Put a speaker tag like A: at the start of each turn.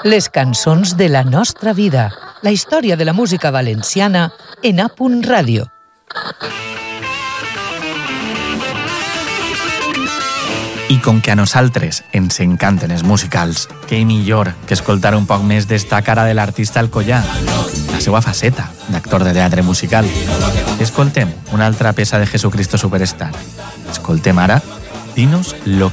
A: Les cançons de la nostra vida. La història de la música valenciana en A. Ràdio.
B: I com que a nosaltres ens encanten els musicals, què millor que escoltar un poc més d'esta cara de l'artista Alcoyà, la seva faceta d'actor de teatre musical. Escoltem una altra peça de Jesucristo Superstar. Escoltem ara Dinos lo